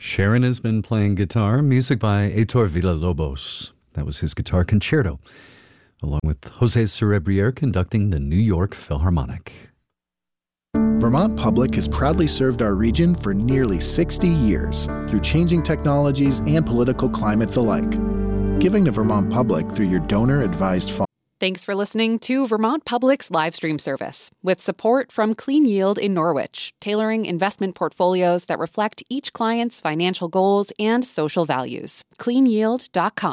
Sharon has been playing guitar, music by Heitor Villa-Lobos. That was his guitar concerto, along with Jose Cerebriere conducting the New York Philharmonic. Vermont Public has proudly served our region for nearly 60 years through changing technologies and political climates alike. Giving to Vermont Public through your donor-advised fund. Thanks for listening to Vermont Public's live stream service, with support from Clean Yield in Norwich, tailoring investment portfolios that reflect each client's financial goals and social values. CleanYield.com.